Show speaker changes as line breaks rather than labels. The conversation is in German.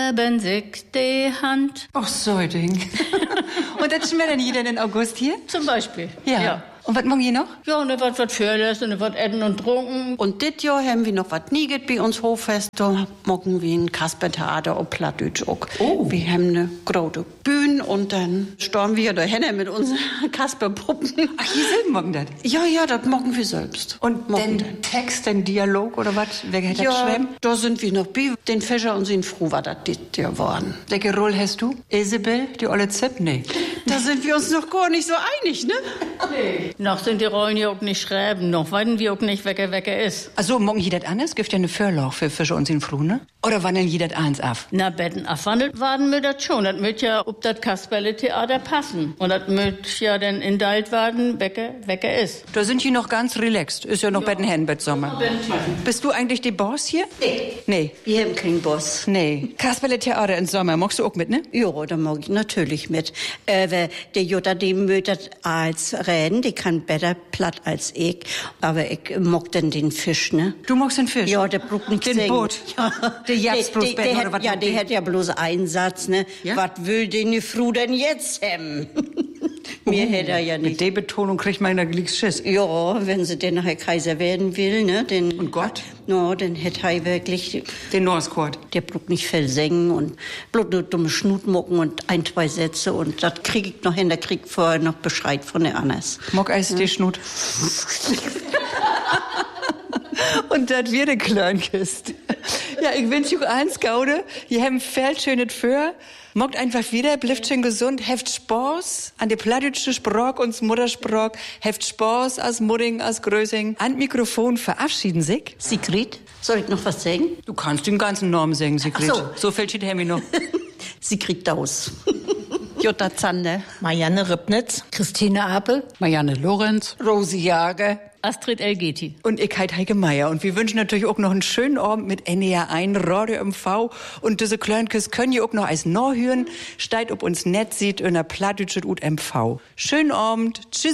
geben sich die Hand.
Ach, so ein Ding. Und das schmeckt dann jeder in August hier?
Zum Beispiel.
Ja. Und was machen ihr noch?
Ja, und was Förles und was essen und trunken.
Und dit Jahr haben wir noch was nieget bei uns Hoffest. Da machen wir ein Kaspertheater auf Plattdeutsch auch.
Oh.
Wir haben eine große Bühne und dann stormen wir da hin mit unseren Kasperpuppen.
Ach, hier selber machen das?
Ja, das machen wir selbst.
Und
Machen
den Text, den Dialog oder was? Wer hat das
Ja,
geschrieben?
da sind wir noch bei. Den Fischer und sein Froh war das dit Jahr waren.
Welche Rolle hast du? Isabel, die olle Zipp? Nee.
Da sind wir uns noch gar nicht so einig, ne?
Noch sind die Rollen ja auch nicht schreiben, noch weiden wir auch nicht, wer ist.
Also, morgen hier das anders? Gibt ja eine Förlauch für Fische und sin Froh, ne? Oder wandeln hier das eins ab?
Na, Betten abwandelt waren wir das schon. Das müsst ja ob das Kasperle-Theater passen. Und das müsst ja dann in Dalt werden, wer ist.
Da sind die noch ganz relaxed. Ist ja noch Bettenherrenbett Sommer. Bist du eigentlich die Boss hier? Nee.
Wir haben keinen Boss.
Nee. Kasperle Theater im Sommer, magst du auch mit, ne?
Ja, da mag ich natürlich mit. Weil der Jutta, die mötet als reden, die kann besser platt als ich. Aber ich mag dann den Fisch, ne?
Du magst den Fisch?
Ja, der braucht nicht
Den
singen.
Boot?
Ja.
Der jagst bloß Betten oder was?
Ja, der hat ja bloß einen Satz, ne?
Ja?
Was will denn Fru denn jetzt haben? Mir hätte er ja
Mit
nicht.
der Betonung kriegt man da gleich Schiss.
Ja, wenn sie denn nachher Kaiser werden will, ne?
Und Gott?
No, dann hätte er wirklich...
Den Norskord.
Der braucht nicht viel singen und bloß nur dumme Schnutmucken und ein, zwei Sätze und das krieg ich noch hin, da krieg ich vorher noch Bescheid von der Annas.
Mock Eis die Schnut. Und das wird ein Kleinkist. Ja, ich wünsche euch eins, Gaude. Ihr habt viel schönes für. Mockt einfach wieder, bleibt schön gesund, habt Spaß an der plattdeutsche Sprach und Muttersprach, habt Spaß als Mudding, als Grösing. An Mikrofon verabschieden sich.
Sigrid, soll ich noch was sagen?
Du kannst den ganzen Namen sagen, Sigrid.
Ach so.
So viel steht Hemi noch.
Sigrid Daus. Jutta Zander.
Marianne Ribnitz.
Christine Apel,
Marianne Lorenz.
Rosi Jager.
Astrid Elgeti.
Und ich heit Heike Meier. Und wir wünschen natürlich auch noch einen schönen Abend mit NDR 1, Radio MV. Und diese Klönkes können ihr auch noch als Norhören. Steigt, ob uns nett sieht, in der Plattdeutsche und MV. Schönen Abend. Tschüss.